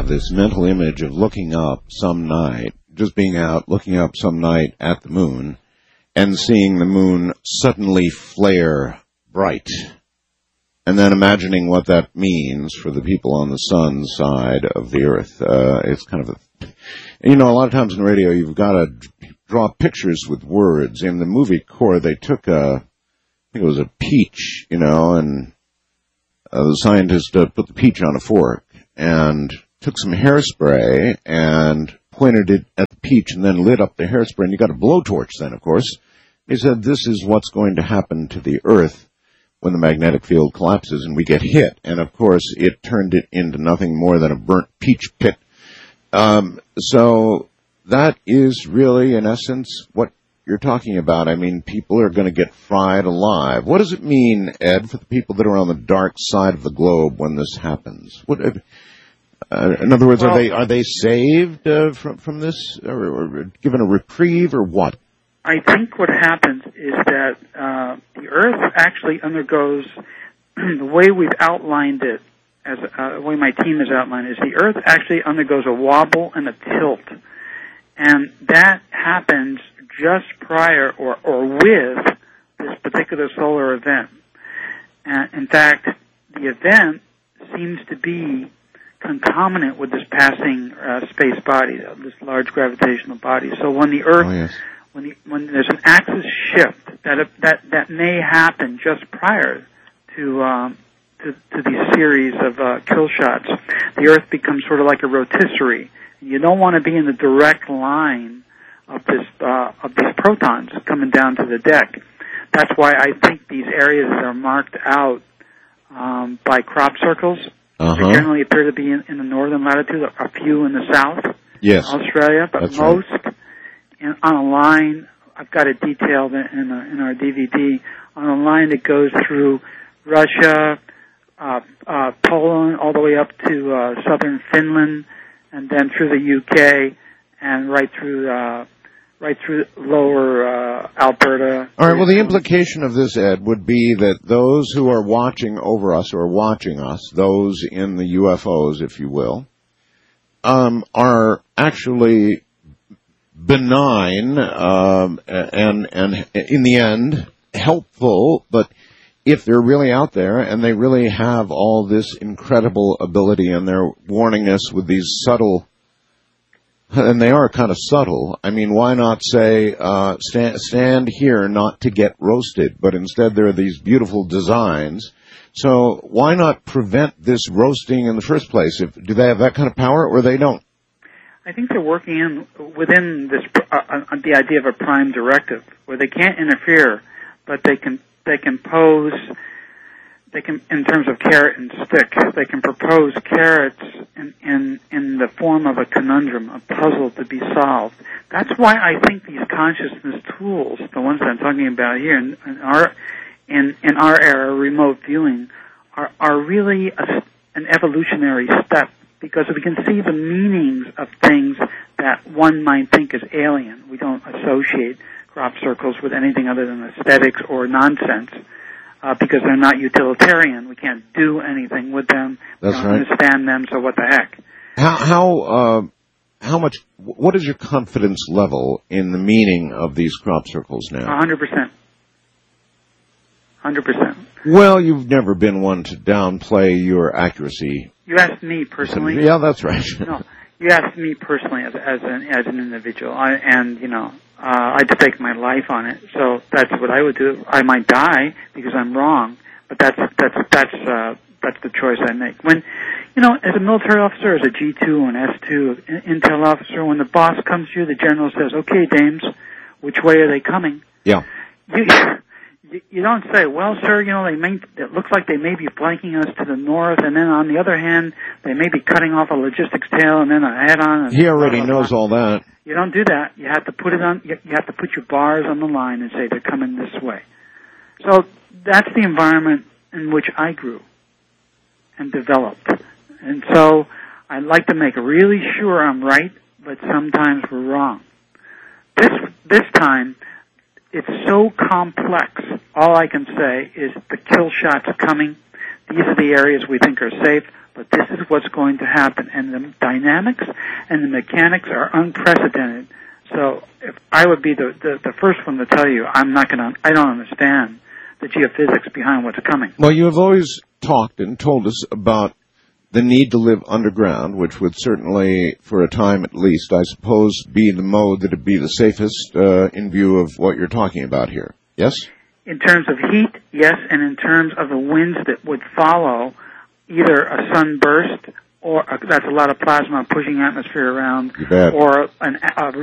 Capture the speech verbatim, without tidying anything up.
this mental image of looking up some night, just being out, looking up some night at the moon, and seeing the moon suddenly flare bright. And then imagining what that means for the people on the sun side of the Earth. Uh, it's kind of a... You know, a lot of times in radio, you've got to draw pictures with words. In the movie Core, they took a... I think it was a peach, you know, and uh, the scientist uh, put the peach on a fork and took some hairspray and pointed it at the peach and then lit up the hairspray, and you got a blowtorch then, of course. He said, this is what's going to happen to the Earth when the magnetic field collapses and we get hit. And, of course, it turned it into nothing more than a burnt peach pit. Um, so that is really, in essence, what you're talking about. I mean, people are going to get fried alive. What does it mean, Ed, for the people that are on the dark side of the globe when this happens? What, uh, in other words, well, are they are they saved uh, from from this, or, or given a reprieve, or what? I think what happens is that uh, the Earth actually undergoes the way we've outlined it, as uh, the way my team has outlined it, is the Earth actually undergoes a wobble and a tilt, and that happens just prior or, or with this particular solar event. And in fact, the event seems to be concomitant with this passing uh, space body, this large gravitational body. So when the Earth, oh, yes. when, the, when there's an axis shift, that that that may happen just prior to um, to, to these series of uh, kill shots, the Earth becomes sort of like a rotisserie. You don't want to be in the direct line of this uh, of these protons coming down to the deck. That's why I think these areas are marked out um, by crop circles. Uh-huh. They generally appear to be in, in the northern latitude, a few in the south, yes, Australia, but that's most right. in, on a line. I've got it detailed in, a, in our D V D on a line that goes through Russia, uh, uh, Poland, all the way up to uh, southern Finland, and then through the U K and right through. Uh, right through lower uh, Alberta. All right, well, the implication of this, Ed, would be that those who are watching over us or watching us, those in the U F Os, if you will, um, are actually benign um, and, and, in the end, helpful, but if they're really out there and they really have all this incredible ability and they're warning us with these subtle, and they are kind of subtle. I mean, why not say, uh, stand, stand here not to get roasted, but instead there are these beautiful designs. So why not prevent this roasting in the first place? If, do they have that kind of power or they don't? I think they're working in within this uh, uh, the idea of a prime directive where they can't interfere, but they can they can pose. They can, in terms of carrot and stick, they can propose carrots in, in, in the form of a conundrum, a puzzle to be solved. That's why I think these consciousness tools, the ones that I'm talking about here, in, in our in, in our era, remote viewing, are are really a, an evolutionary step because we can see the meanings of things that one might think is alien. We don't associate crop circles with anything other than aesthetics or nonsense. Uh, because they're not utilitarian. We can't do anything with them. That's we don't right. understand them, so what the heck? How, how, uh, how much, what is your confidence level in the meaning of these crop circles now? one hundred percent. one hundred percent. Well, you've never been one to downplay your accuracy. You asked me personally. Yeah, that's right. No, you asked me personally as, as, an, as an individual, I, and, you know, Uh, I'd stake my life on it, so that's what I would do. I might die because I'm wrong, but that's that's that's uh, that's the choice I make. When, you know, as a military officer, as a G two or an S two intel officer, when the boss comes to you, the general says, "Okay, dames, which way are they coming?" Yeah. You, you don't say, "Well, sir, you know, they may. It looks like they may be flanking us to the north, and then on the other hand, they may be cutting off a logistics tail, and then a head-on." He already knows all that. You don't do that. You have to put it on. You have to put your bars on the line and say they're coming this way. So that's the environment in which I grew and developed. And so I like to make really sure I'm right, but sometimes we're wrong. This this time, it's so complex. All I can say is the kill shots are coming. These are the areas we think are safe, but this is what's going to happen, and the dynamics and the mechanics are unprecedented. So if I would be the, the, the first one to tell you, I'm not going to, I don't understand the geophysics behind what's coming. Well, you have always talked and told us about the need to live underground, which would certainly, for a time at least, I suppose, be the mode that would be the safest uh, in view of what you're talking about here. Yes? In terms of heat, yes, and in terms of the winds that would follow either a sunburst or a, that's a lot of plasma pushing atmosphere around, You bet. or an, a